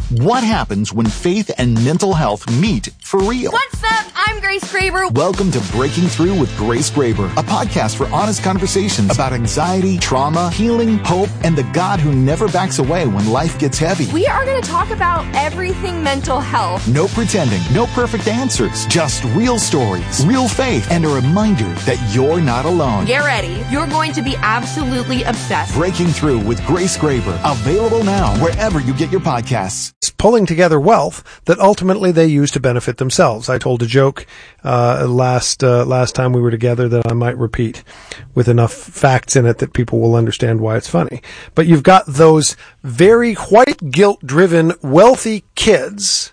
What happens when faith and mental health meet for real? What's up? I'm Grace Graber. Welcome to Breaking Through with Grace Graber, a podcast for honest conversations about anxiety, trauma, healing, hope, and the God who never backs away when life gets heavy. We are going to talk about everything mental health. No pretending, no perfect answers, just real stories, real faith, and a reminder that you're not alone. Get ready. You're going to be absolutely obsessed. Breaking Through with Grace Graber, available now wherever you get your podcasts. Pulling together wealth that ultimately they use to benefit themselves. I told a joke last time we were together that I might repeat with enough facts in it that people will understand why it's funny. But you've got those very white guilt-driven wealthy kids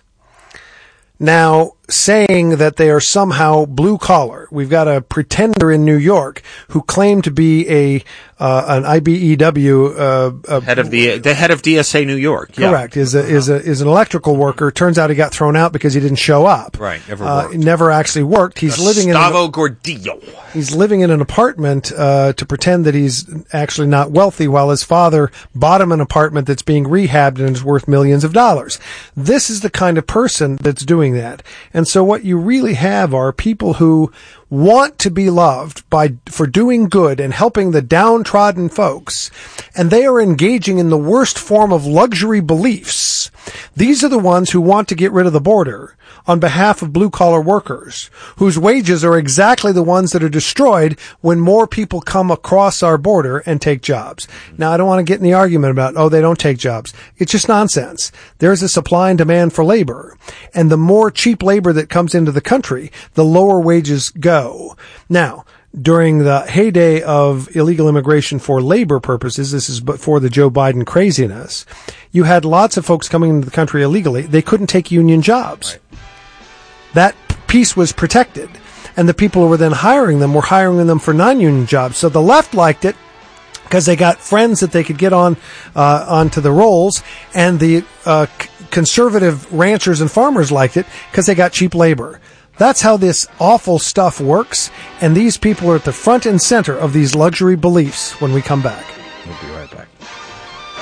now saying that they are somehow blue collar. We've got a pretender in New York who claimed to be an IBEW head of the head of DSA New York. Correct. Yeah. Is an electrical worker. Turns out he got thrown out because he didn't show up. Right. Never actually worked. He's Gustavo Gordillo. He's living in an apartment to pretend that he's actually not wealthy, while his father bought him an apartment that's being rehabbed and is worth millions of dollars. This is the kind of person that's doing that. And so what you really have are people who want to be loved for doing good and helping the downtrodden folks, and they are engaging in the worst form of luxury beliefs. These are the ones who want to get rid of the border on behalf of blue-collar workers, whose wages are exactly the ones that are destroyed when more people come across our border and take jobs. Now, I don't want to get in the argument about, they don't take jobs. It's just nonsense. There's a supply and demand for labor, and the more cheap labor that comes into the country, the lower wages go. Now, during the heyday of illegal immigration for labor purposes, this is before the Joe Biden craziness, you had lots of folks coming into the country illegally. They couldn't take union jobs. Right. That piece was protected, and the people who were then hiring them were hiring them for non-union jobs. So the left liked it because they got friends that they could get onto the rolls, and the conservative ranchers and farmers liked it because they got cheap labor. That's how this awful stuff works, and these people are at the front and center of these luxury beliefs when we come back.